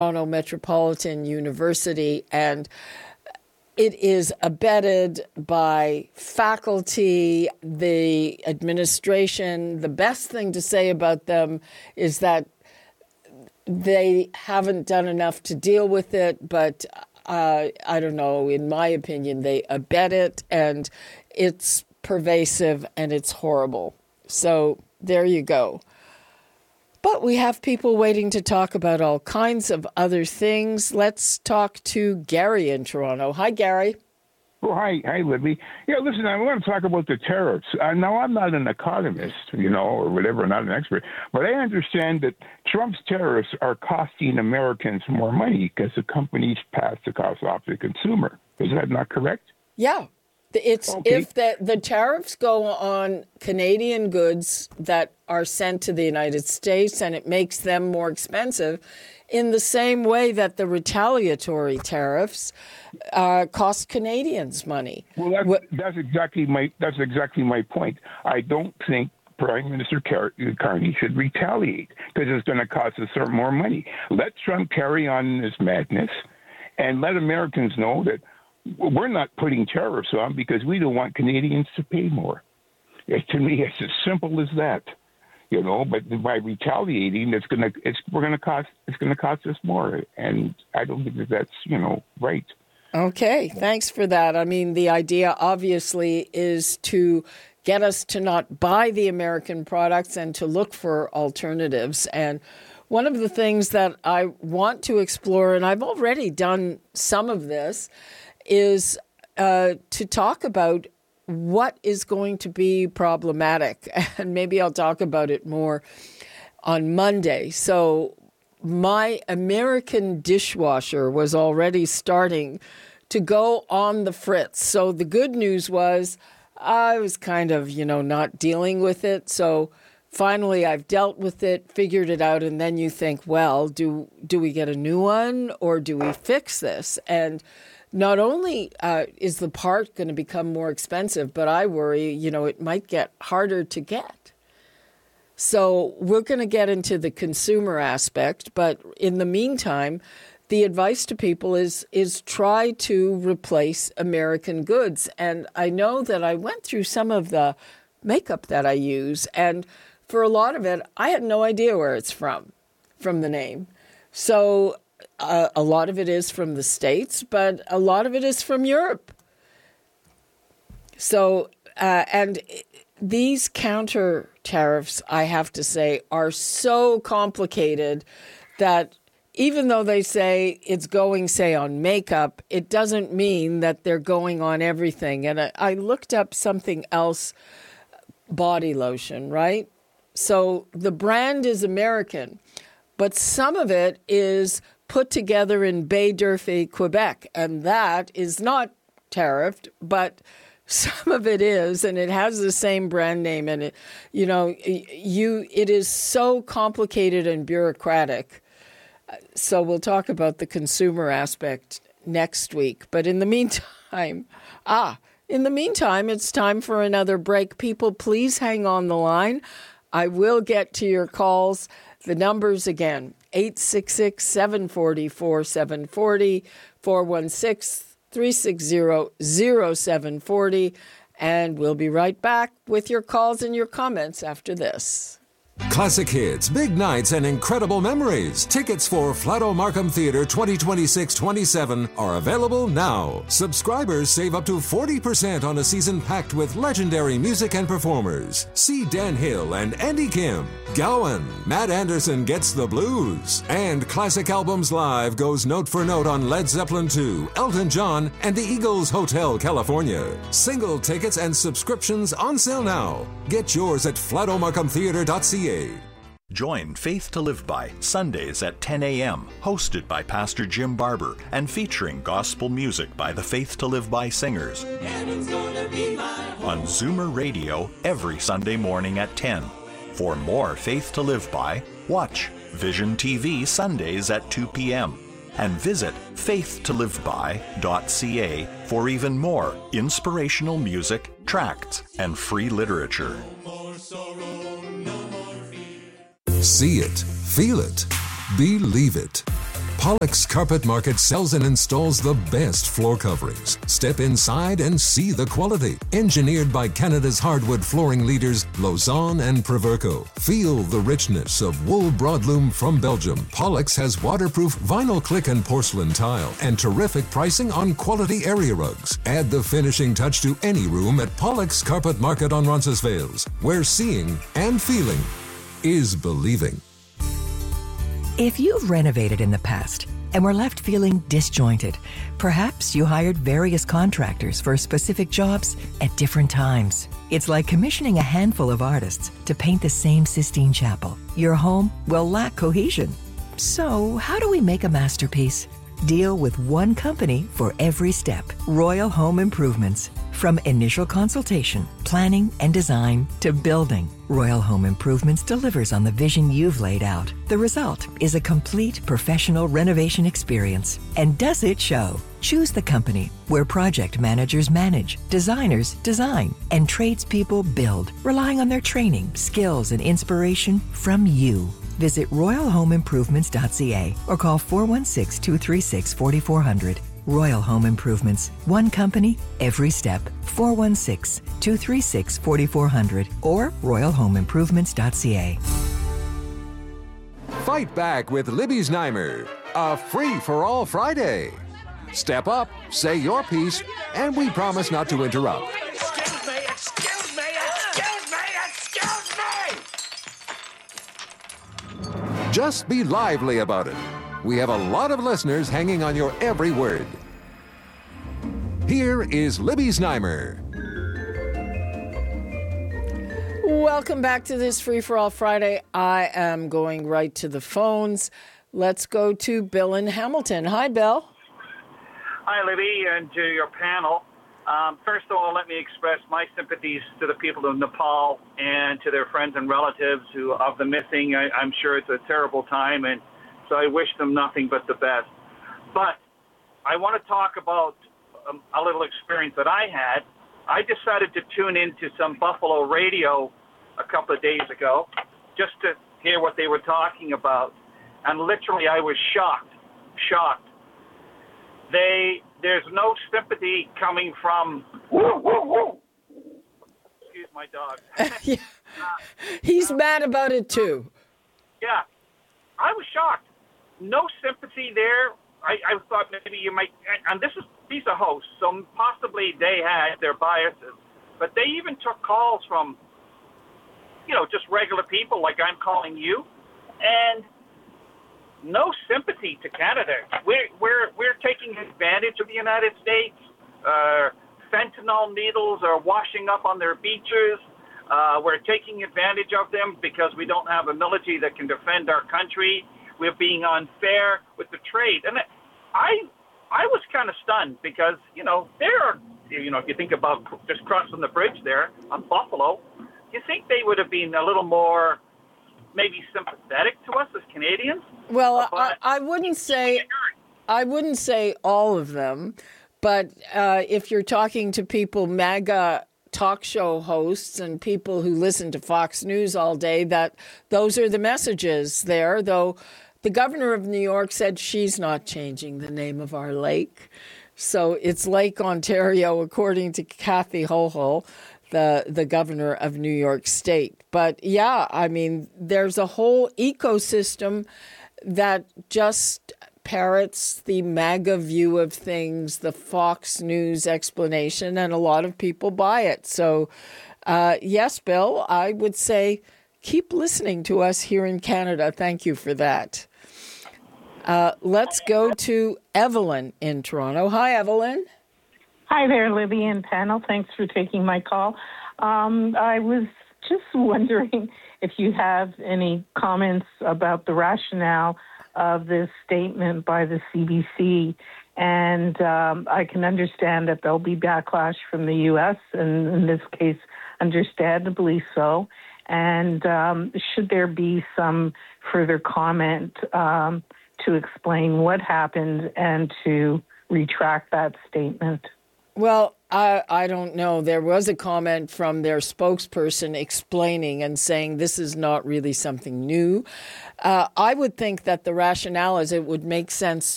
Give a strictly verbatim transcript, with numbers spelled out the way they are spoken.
Toronto Metropolitan University, and it is abetted by faculty, the administration. The best thing to say about them is that they haven't done enough to deal with it, but uh, I don't know, in my opinion, they abet it, and it's pervasive and it's horrible. So there you go. But we have people waiting to talk about all kinds of other things. Let's talk to Gary in Toronto. Hi, Gary. Oh, hi, hi, Libby. Yeah, listen, I want to talk about the tariffs. Uh, now, I'm not an economist, you know, or whatever, not an expert, but I understand that Trump's tariffs are costing Americans more money because the companies pass the cost off to the consumer. Is that not correct? Yeah. It's okay. If the, the tariffs go on Canadian goods that are sent to the United States and it makes them more expensive, in the same way that the retaliatory tariffs uh, cost Canadians money. Well, that's, what, that's exactly my that's exactly my point. I don't think Prime Minister Car- Carney should retaliate because it's going to cost us more money. Let Trump carry on this madness and let Americans know that we're not putting tariffs on because we don't want Canadians to pay more. It, to me, it's as simple as that, you know. But by retaliating, it's gonna, it's we're gonna cost, it's gonna cost us more, and I don't think that that's, you know, right. Okay, thanks for that. I mean, the idea obviously is to get us to not buy the American products and to look for alternatives. And one of the things that I want to explore, and I've already done some of this, is uh, to talk about what is going to be problematic. And maybe I'll talk about it more on Monday. So my American dishwasher was already starting to go on the fritz. So the good news was I was kind of, you know, not dealing with it. So finally I've dealt with it, figured it out, and then you think, well, do do we get a new one or do we fix this? And not only uh, is the part going to become more expensive, but I worry, you know, it might get harder to get. So we're going to get into the consumer aspect, but in the meantime, the advice to people is is try to replace American goods. And I know that I went through some of the makeup that I use, and for a lot of it, I had no idea where it's from, from the name. So Uh, a lot of it is from the States, but a lot of it is from Europe. So, uh, and these counter tariffs, I have to say, are so complicated that even though they say it's going, say, on makeup, it doesn't mean that they're going on everything. And I, I looked up something else, body lotion, right? So the brand is American, but some of it is put together in Baie d'Urfé, Quebec, and that is not tariffed, but some of it is, and it has the same brand name, and it, you know, you it is so complicated and bureaucratic. So we'll talk about the consumer aspect next week. But in the meantime, ah, in the meantime, it's time for another break. People, please hang on the line. I will get to your calls. The numbers again, eight six six, seven four four, seven four zero, four one six, three six zero, zero seven four zero. And we'll be right back with your calls and your comments after this. Classic hits, big nights, and incredible memories. Tickets for Flato Markham Theatre twenty twenty-six twenty-seven are available now. Subscribers save up to forty percent on a season packed with legendary music and performers. See Dan Hill and Andy Kim. Gowan, Matt Anderson Gets the Blues. And Classic Albums Live goes note for note on Led Zeppelin two, Elton John, and the Eagles Hotel California. Single tickets and subscriptions on sale now. Get yours at flato markham theatre dot c a. Join Faith to Live By Sundays at ten a.m., hosted by Pastor Jim Barber and featuring gospel music by the Faith to Live By singers. On Zoomer Radio every Sunday morning at ten. For more Faith to Live By, watch Vision T V Sundays at two p.m. and visit faith to live by dot c a for even more inspirational music, tracts, and free literature. See it, feel it, believe it. Pollock's Carpet Market sells and installs the best floor coverings. Step inside and see the quality. Engineered by Canada's hardwood flooring leaders, Lausanne and Proverco. Feel the richness of wool broadloom from Belgium. Pollock's has waterproof vinyl click and porcelain tile and terrific pricing on quality area rugs. Add the finishing touch to any room at Pollock's Carpet Market on Roncesvalles, where seeing and feeling is believing. If you've renovated in the past and were left feeling disjointed, perhaps you hired various contractors for specific jobs at different times. It's like commissioning a handful of artists to paint the same Sistine Chapel. Your home will lack cohesion. So, how do we make a masterpiece? Deal with one company for every step. Royal Home Improvements. From initial consultation, planning and design to building, Royal Home Improvements delivers on the vision you've laid out. The result is a complete professional renovation experience. And does it show? Choose the company where project managers manage, designers design, and tradespeople build, relying on their training, skills, and inspiration from you. Visit royal home improvements dot c a or call four one six, two three six, four four zero zero. Royal Home Improvements. One company, every step. four one six, two three six, four four zero zero or royal home improvements dot c a. Fight back with Libby Znaimer. A free-for-all Friday. Step up, say your piece, and we promise not to interrupt. Excuse me, excuse me, excuse me, excuse me! Just be lively about it. We have a lot of listeners hanging on your every word. Here is Libby Znaimer. Welcome back to this Free for All Friday. I am going right to the phones. Let's go to Bill in Hamilton. Hi, Bill. Hi, Libby, and to your panel. Um, first of all, let me express my sympathies to the people of Nepal and to their friends and relatives who of the missing. I, I'm sure it's a terrible time, and so I wish them nothing but the best. But I want to talk about um, a little experience that I had. I decided to tune into some Buffalo radio a couple of days ago just to hear what they were talking about. And literally I was shocked, shocked. They, there's no sympathy coming from, excuse my dog. yeah. He's uh, mad about it too. Yeah, I was shocked. No sympathy there. I, I thought maybe you might, and this is, these are hosts, so possibly they had their biases, but they even took calls from, you know, just regular people like I'm calling you, and no sympathy to Canada. We're, we're, we're taking advantage of the United States. Uh, fentanyl needles are washing up on their beaches. Uh, we're taking advantage of them because we don't have a military that can defend our country. We're being unfair with the trade. And I I was kind of stunned because, you know, there are, you know, if you think about just crossing the bridge there on Buffalo, you think they would have been a little more maybe sympathetic to us as Canadians? Well, I, I wouldn't say I wouldn't say all of them, but uh, if you're talking to people, MAGA talk show hosts and people who listen to Fox News all day, that those are the messages there, though the governor of New York said she's not changing the name of our lake. So it's Lake Ontario, according to Kathy Hochul, the, the governor of New York State. But yeah, I mean, there's a whole ecosystem that just parrots the MAGA view of things, the Fox News explanation, and a lot of people buy it. So uh, yes, Bill, I would say keep listening to us here in Canada. Thank you for that. Uh, let's go to Evelyn in Toronto. Hi, Evelyn. Hi there, Libby and panel. Thanks for taking my call. Um, I was just wondering if you have any comments about the rationale of this statement by the C B C. And um, I can understand that there'll be backlash from the U S, and in this case, understandably so. And um, should there be some further comment um, to explain what happened and to retract that statement? Well, I, I don't know. There was a comment from their spokesperson explaining and saying this is not really something new. Uh, I would think that the rationale is it would make sense